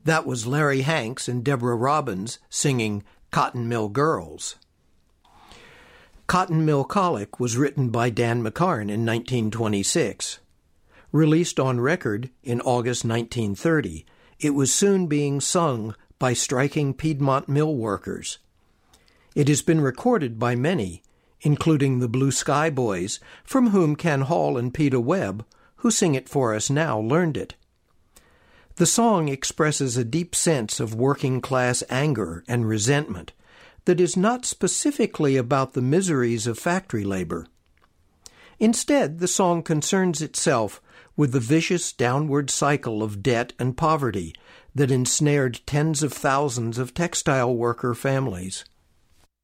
That was Larry Hanks and Deborah Robbins singing Cotton Mill Girls. Cotton Mill Colic was written by Dan McCarn in 1926. Released on record in August 1930, it was soon being sung by striking Piedmont mill workers. It has been recorded by many, including the Blue Sky Boys, from whom Ken Hall and Peta Webb, who sing it for us now, learned it. The song expresses a deep sense of working-class anger and resentment that is not specifically about the miseries of factory labor. Instead, the song concerns itself with the vicious downward cycle of debt and poverty that ensnared tens of thousands of textile worker families.